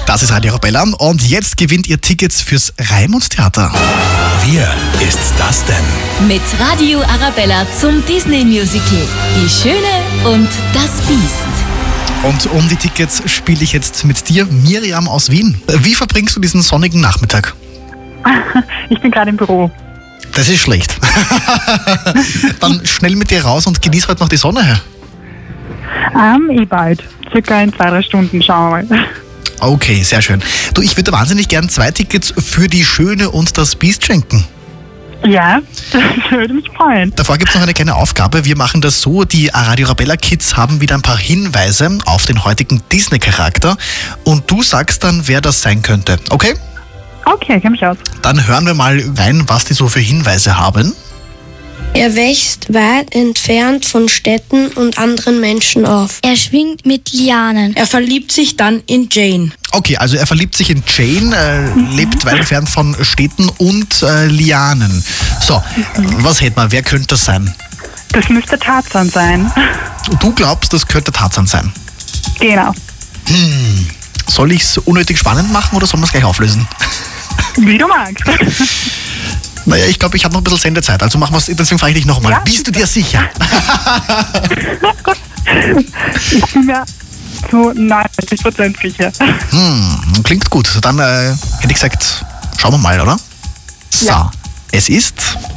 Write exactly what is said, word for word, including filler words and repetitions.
Das ist Radio Arabella und jetzt gewinnt ihr Tickets fürs Raimund-Theater. Wer ist das denn? Mit Radio Arabella zum Disney-Musical Die Schöne und das Biest. Und um die Tickets spiele ich jetzt mit dir, Miriam aus Wien. Wie verbringst du diesen sonnigen Nachmittag? Ich bin gerade im Büro. Das ist schlecht. Dann schnell mit dir raus und genieß heute noch die Sonne. Ähm, eh bald. Circa in zwei, drei Stunden, schauen wir mal. Okay, sehr schön. Du, ich würde wahnsinnig gern zwei Tickets für Die Schöne und das Biest schenken. Ja, das würde mich freuen. Davor gibt es noch eine kleine Aufgabe. Wir machen das so, die Radio Arabella Kids haben wieder ein paar Hinweise auf den heutigen Disney-Charakter und du sagst dann, wer das sein könnte. Okay? Okay, kenn mich aus. Dann hören wir mal rein, was die so für Hinweise haben. Er wächst weit entfernt von Städten und anderen Menschen auf. Er schwingt mit Lianen. Er verliebt sich dann in Jane. Okay, also er verliebt sich in Jane, äh, mhm. lebt weit entfernt von Städten und äh, Lianen. So, mhm. was hätten wir? Wer könnte das sein? Das müsste Tarzan sein. Du glaubst, das könnte Tarzan sein? Genau. Hm. Soll ich es unnötig spannend machen oder soll man es gleich auflösen? Wie du magst. Naja, ich glaube, ich habe noch ein bisschen Sendezeit, also machen wir es, deswegen frage ich dich nochmal. Ja? Bist du dir sicher? Ich bin mir zu neunzig Prozent sicher. Hm, klingt gut. Dann äh, hätte ich gesagt, schauen wir mal, oder? So, ja. Es ist